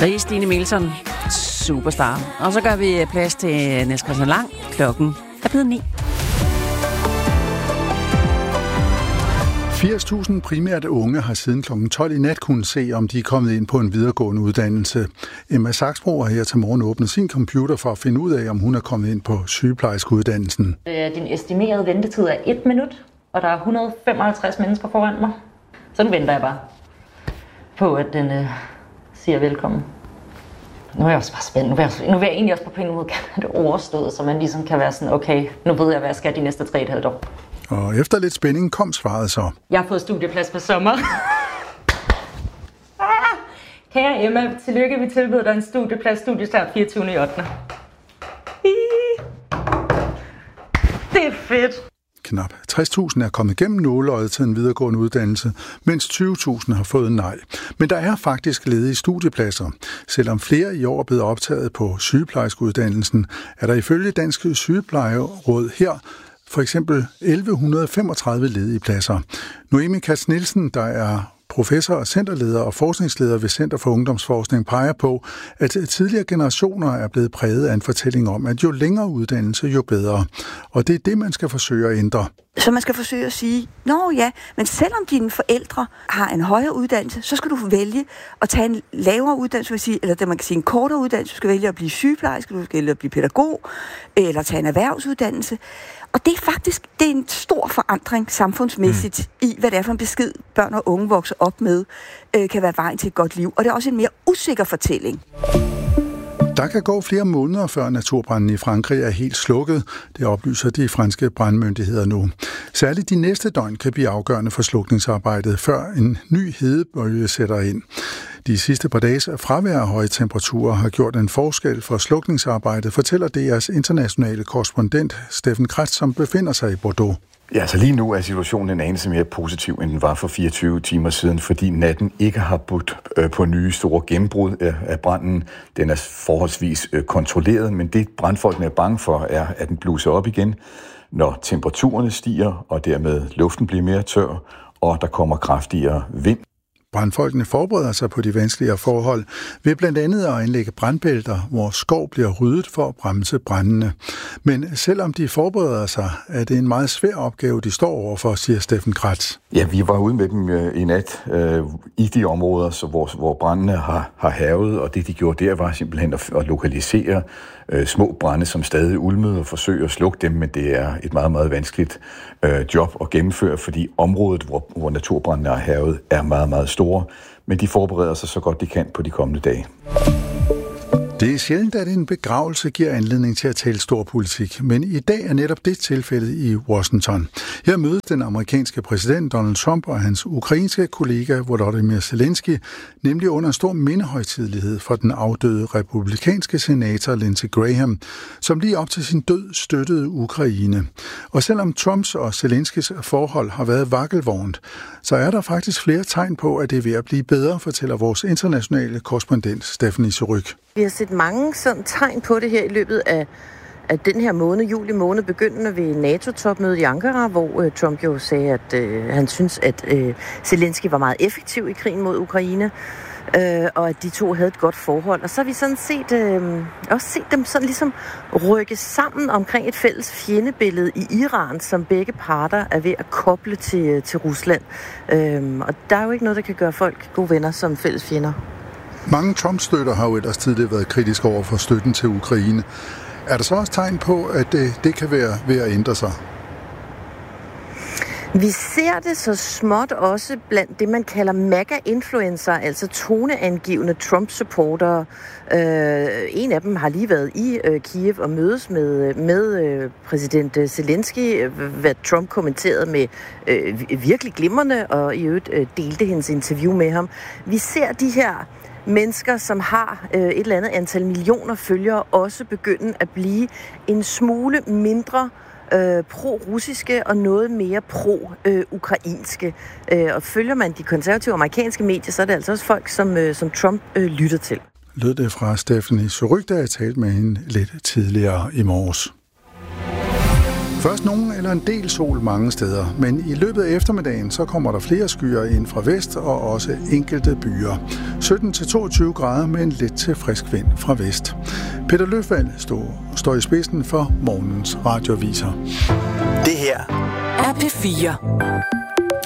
Marie Stine Nielsen, Superstar. Og så gør vi plads til Niels Christian Lang. Klokken er blevet 9. 80.000 primært unge har siden kl. 12 i nat kunnet se, om de er kommet ind på en videregående uddannelse. Emma Saxbro har her til morgen åbnet sin computer for at finde ud af, om hun er kommet ind på sygeplejerskeuddannelsen. Din estimerede ventetid er 1 minut, og der er 155 mennesker foran mig. Så nu venter jeg bare på, at den siger velkommen. Nu er jeg også bare spændt. Nu vil jeg egentlig også på en måde have det overstået, så man ligesom kan være sådan, okay, nu ved jeg, hvad jeg skal de næste 3,5 år. Og efter lidt spænding kom svaret så. Jeg har fået studieplads på sommer. Kære Emma, tillykke, vi tilbyder dig en studiestart 24. i 8. Det er fedt. Knap 60.000 er kommet igennem nåleøjet til en videregående uddannelse, mens 20.000 har fået nej. Men der er faktisk ledige studiepladser. Selvom flere i år er blevet optaget på sygeplejerskeuddannelsen, er der ifølge Dansk Sygeplejeråd her for eksempel 1135 ledige pladser. Noemi Katz Nielsen, der er professor og centerleder og forskningsleder ved Center for Ungdomsforskning, peger på, at tidligere generationer er blevet præget af en fortælling om, at jo længere uddannelse, jo bedre. Og det er det, man skal forsøge at ændre. Så man skal forsøge at sige, nå ja, men selvom dine forældre har en højere uddannelse, så skal du vælge at tage en lavere uddannelse, eller det man kan sige en kortere uddannelse. Du skal vælge at blive sygeplejerske, du skal vælge at blive pædagog, eller tage en erhvervsuddannelse. Og det er en stor forandring samfundsmæssigt i, hvad det er for en besked, børn og unge vokser op med, kan være vejen til et godt liv. Og det er også en mere usikker fortælling. Der kan gå flere måneder, før naturbranden i Frankrig er helt slukket. Det oplyser de franske brandmyndigheder nu. Særligt de næste døgn kan blive afgørende for slukningsarbejdet, før en ny hedebølge sætter ind. De sidste par dages fravær af høje temperaturer har gjort en forskel for slukningsarbejdet, fortæller DR's internationale korrespondent Steffen Kratz, som befinder sig i Bordeaux. Ja, så lige nu er situationen en anelse mere positiv, end den var for 24 timer siden, fordi natten ikke har budt på nye store gennembrud af branden. Den er forholdsvis kontrolleret, men det brandfolkene er bange for, er, at den bluser op igen, når temperaturerne stiger, og dermed luften bliver mere tør, og der kommer kraftigere vind. Brandfolkene forbereder sig på de vanskeligere forhold ved blandt andet at anlægge brandbælter, hvor skov bliver ryddet for at bremse brændene. Men selvom de forbereder sig, er det en meget svær opgave, de står overfor, siger Steffen Kratz. Ja, vi var ude med dem i nat i de områder, hvor brændene har hærget, og det de gjorde der var simpelthen at lokalisere små brande, som stadig ulmede, og forsøge at slukke dem, men det er et meget, meget vanskeligt job at gennemføre, fordi området, hvor naturbrændene har hærget, er meget, meget store, men de forbereder sig så godt de kan på de kommende dage. Det er sjældent, at en begravelse giver anledning til at tale stor politik, men i dag er netop det tilfældet i Washington. Her mødes den amerikanske præsident Donald Trump og hans ukrainske kollega Volodymyr Zelensky, nemlig under en stor mindehøjtidelighed for den afdøde republikanske senator Lindsey Graham, som lige op til sin død støttede Ukraine. Og selvom Trumps og Zelenskys forhold har været vakkelvornt, så er der faktisk flere tegn på, at det er ved at blive bedre, fortæller vores internationale korrespondent Stephanie Suryk. Vi har set mange sådan tegn på det her i løbet af den her måned, juli måned, begyndende ved NATO-topmødet i Ankara, hvor Trump jo sagde, at han synes, at Zelensky var meget effektiv i krigen mod Ukraine, og at de to havde et godt forhold. Og så har vi sådan også set dem sådan ligesom rykke sammen omkring et fælles fjendebillede i Iran, som begge parter er ved at koble til Rusland. Og der er jo ikke noget, der kan gøre folk gode venner som fælles fjender. Mange Trump-støtter har jo ellers tidligere været kritiske over for støtten til Ukraine. Er der så også tegn på, at det kan være ved at ændre sig? Vi ser det så småt også blandt det, man kalder MAGA-influencer, altså toneangivende Trump-supportere. En af dem har lige været i Kiev og mødes med præsident Zelensky, hvad Trump kommenterede med virkelig glimrende, og i øvrigt delte hendes interview med ham. Vi ser de her mennesker, som har et eller andet antal millioner følgere, også begynde at blive en smule mindre pro-russiske og noget mere pro-ukrainske. Og følger man de konservative amerikanske medier, så er det altså også folk, som Trump lytter til. Lød det fra Stephanie Suryk, da jeg talte med hende lidt tidligere i morges. Først nogen eller en del sol mange steder, men i løbet af eftermiddagen så kommer der flere skyer ind fra vest og også enkelte byer. 17-22 grader med en lidt til frisk vind fra vest. Peter Løfvald står i spidsen for morgens radioaviser. Det her er P4.